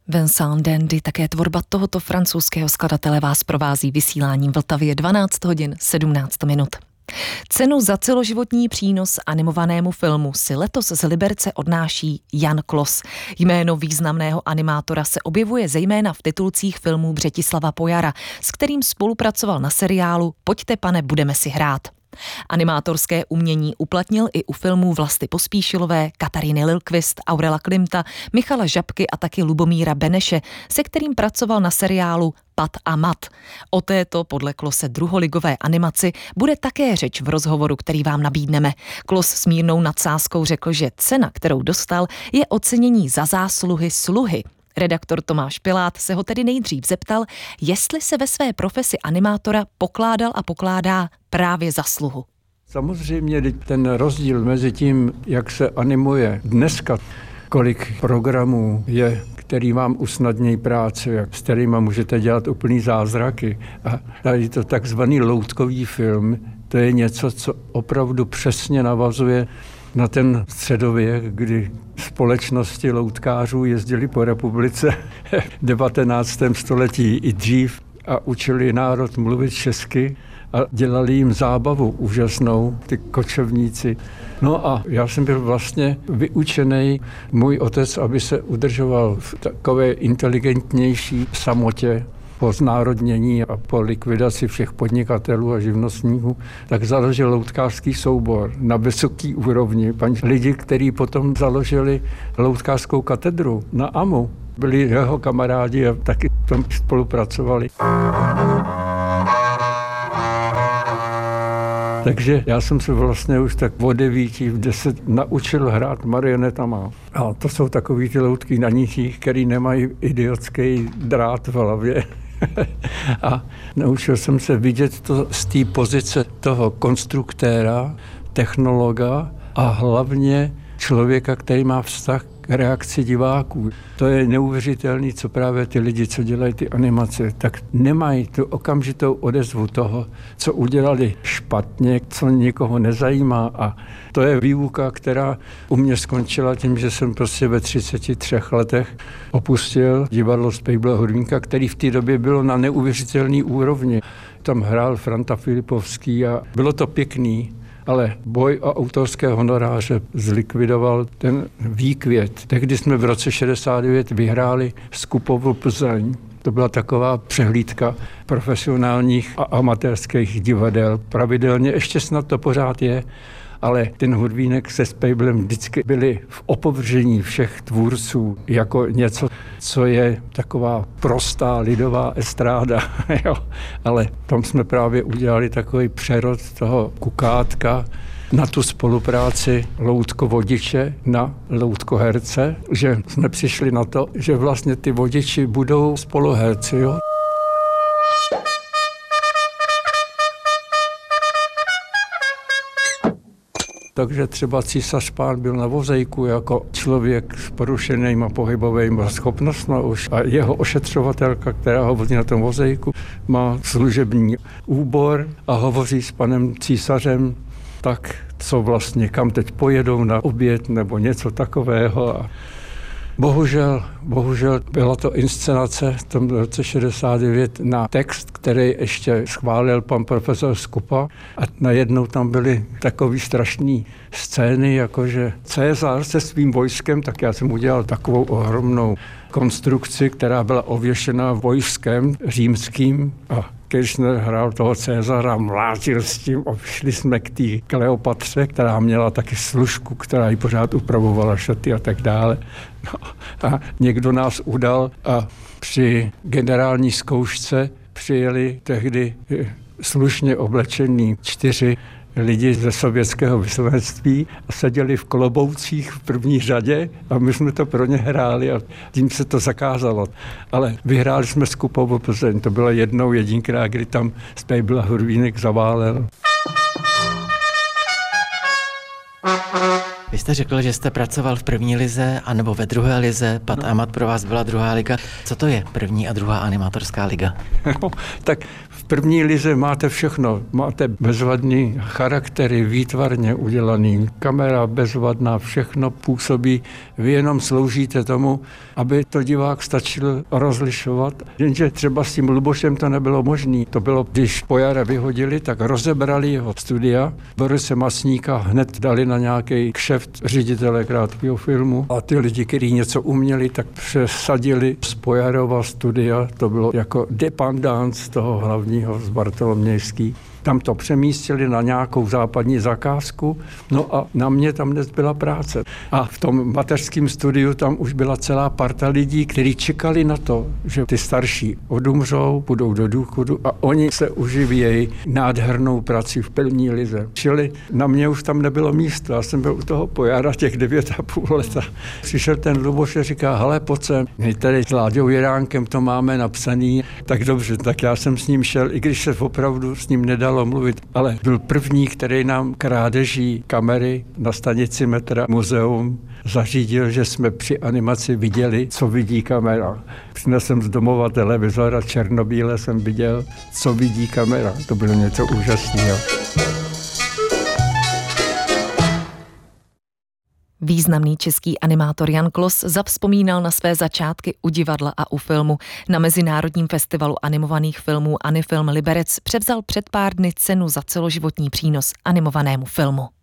Vincent Dandy, také tvorba tohoto francouzského skladatele, vás provází vysíláním Vltavě 12 hodin 17 minut. Cenu za celoživotní přínos animovanému filmu si letos z Liberce odnáší Jan Klos. Jméno významného animátora se objevuje zejména v titulcích filmů Břetislava Pojara, s kterým spolupracoval na seriálu Pojďte, pane, budeme si hrát. Animátorské umění uplatnil i u filmů Vlasty Pospíšilové, Kataríny Lilkvist, Aurela Klimta, Michala Žabky a taky Lubomíra Beneše, se kterým pracoval na seriálu Pat a Mat. O této podle Klose druholigové animaci bude také řeč v rozhovoru, který vám nabídneme. Klos s mírnou nadsázkou řekl, že cena, kterou dostal, je ocenění za zásluhy sluhy. Redaktor Tomáš Pilát se ho tedy nejdřív zeptal, jestli se ve své profesi animátora pokládal a pokládá právě zasluhu. Samozřejmě ten rozdíl mezi tím, jak se animuje dneska, kolik programů je, který vám usnadní práci, s kterýma můžete dělat úplný zázraky. A tady to takzvaný loutkový film, to je něco, co opravdu přesně navazuje na ten středověk, kdy společnosti loutkářů jezdili po republice v 19. století i dřív a učili národ mluvit česky a dělali jim zábavu úžasnou, ty kočovníci. No a já jsem byl vlastně vyučený, můj otec, aby se udržoval v takové inteligentnější samotě, po znárodnění a po likvidaci všech podnikatelů a živnostníků, tak založil loutkářský soubor na vysoký úrovni. Lidi, kteří potom založili loutkářskou katedru na AMU, byli jeho kamarádi a taky tam spolupracovali. Takže já jsem se vlastně už tak od 9, v 10 naučil hrát marionetama. A to jsou takový ty loutky na nitích, který nemají idiotský drát v hlavě. A naučil jsem se vidět to z té pozice toho konstruktéra, technologa a hlavně člověka, který má vztah k reakci diváků. To je neuvěřitelné, co právě ty lidi, co dělají ty animace, tak nemají tu okamžitou odezvu toho, co udělali špatně, co nikoho nezajímá. A to je výuka, která u mě skončila tím, že jsem prostě ve 33 letech opustil divadlo Spejbla Hudvíka, který v té době bylo na neuvěřitelné úrovni. Tam hrál Franta Filipovský a bylo to pěkný. Ale boj o autorské honoráře zlikvidoval ten výkvět. Tehdy jsme v roce 69 vyhráli Skupovu Plzeň. To byla taková přehlídka profesionálních a amatérských divadel. Pravidelně, ještě snad to pořád je, ale ten Hudvínek se Spejblem vždycky byli v opovržení všech tvůrců jako něco, co je taková prostá lidová estráda. Jo. Ale tam jsme právě udělali takový přerod toho kukátka na tu spolupráci loutkovodiče na loutkoherce, že jsme přišli na to, že vlastně ty vodiči budou spoluherci. Jo. Takže třeba císař Pán byl na vozejku jako člověk s porušenýma pohybovými schopnostmi už a jeho ošetřovatelka, která hovoří na tom vozejku, má služební úbor a hovoří s panem císařem tak, co vlastně, kam teď pojedou na oběd nebo něco takového. A Bohužel byla to inscenace v tom roce 69 na text, který ještě schválil pan profesor Skupa a najednou tam byly takový strašný scény, jakože César se svým vojskem, tak já jsem udělal takovou ohromnou konstrukci, která byla ověšena vojskem římským a Kirchner hrál toho Cézara, mlátil s tím, šli jsme k té Kleopatře, která měla taky služku, která jí pořád upravovala šaty a tak dále. No, a někdo nás udal a při generální zkoušce přijeli tehdy slušně oblečení 4 lidi ze sovětského vyslanectví a seděli v kloboucích v první řadě a my jsme to pro ně hráli a tím se to zakázalo. Ale vyhráli jsme Skupovu Plzeň, to bylo jednou jedinkrát, kdy tam Spejbla Hudvínek zaválel. Vy jste řekl, že jste pracoval v první lize anebo ve druhé lize, Pat Amat pro vás byla druhá liga. Co to je první a druhá animátorská liga? No, tak v první lize máte všechno. Máte bezvadný charaktery, výtvarně udělaný, kamera bezvadná, všechno působí. Vy jenom sloužíte tomu, aby to divák stačil rozlišovat. Jenže třeba s tím Lubošem to nebylo možné. To bylo, když Pojara vyhodili, tak rozebrali jeho studia. Borise Masníka hned dali na nějaký kšeft ředitele krátkého filmu a ty lidi, kteří něco uměli, tak přesadili z Pojarova studia. To bylo jako dependance toho hlavního z Bartolomějský. Tam to přemístili na nějakou západní zakázku, no a na mě tam dnes byla práce. A v tom mateřském studiu tam už byla celá parta lidí, kteří čekali na to, že ty starší odumřou, půjdou do důchodu a oni se uživějí nádhernou prací v první lize. Čili na mě už tam nebylo místo, já jsem byl u toho Pojara těch 9,5 leta. Přišel ten Luboš a říká, hele, pojď sem, my tady s Láďou Jiránkem to máme napsaný, tak dobře, tak já jsem s ním šel, i když se opravdu s ním nedal mluvit, ale byl první, který nám krádeží kamery na stanici metra Muzeum zařídil, že jsme při animaci viděli, co vidí kamera. Přinesl jsem z domova televizor a černobíle jsem viděl, co vidí kamera. To bylo něco úžasného. Významný český animátor Jan Klos zavzpomínal na své začátky u divadla a u filmu. Na Mezinárodním festivalu animovaných filmů Anifilm Liberec převzal před pár dny cenu za celoživotní přínos animovanému filmu.